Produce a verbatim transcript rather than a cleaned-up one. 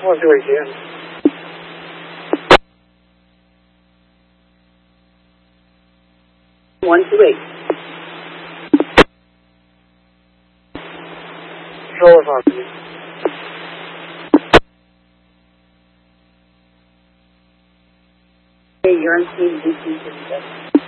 One two eight ten. One two eight. Controller five. Hey, you're on scene D C fifty-seven.